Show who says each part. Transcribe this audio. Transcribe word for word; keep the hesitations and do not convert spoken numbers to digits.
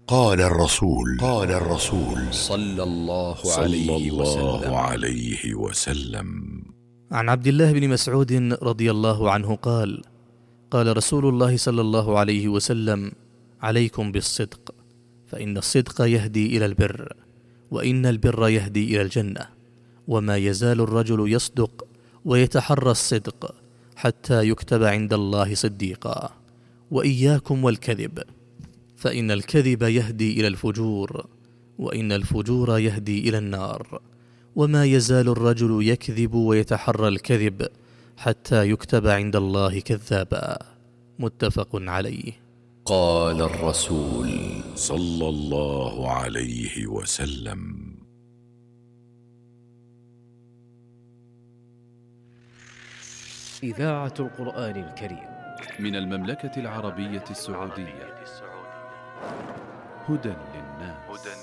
Speaker 1: قال الرسول قال الرسول
Speaker 2: صلى الله
Speaker 1: صلى
Speaker 2: عليه
Speaker 1: الله
Speaker 2: وسلم
Speaker 1: عليه وسلم.
Speaker 3: عن عبد الله بن مسعود رضي الله عنه قال: قال رسول الله صلى الله عليه وسلم: عليكم بالصدق، فإن الصدق يهدي إلى البر، وإن البر يهدي إلى الجنة، وما يزال الرجل يصدق ويتحرى الصدق حتى يكتب عند الله صديقا. وإياكم والكذب، فإن الكذب يهدي إلى الفجور، وإن الفجور يهدي إلى النار، وما يزال الرجل يكذب ويتحرى الكذب حتى يكتب عند الله كذابا. متفق عليه.
Speaker 2: قال الرسول
Speaker 1: صلى الله عليه وسلم.
Speaker 4: إذاعة القرآن الكريم
Speaker 5: من المملكة العربية السعودية. هدى للناس.